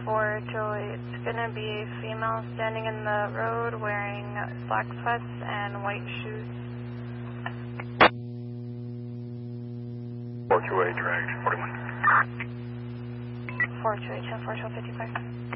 428. It's going to be a female standing in the road wearing black sweats and white shoes. 428, direct 41. 428, 10 4, 55.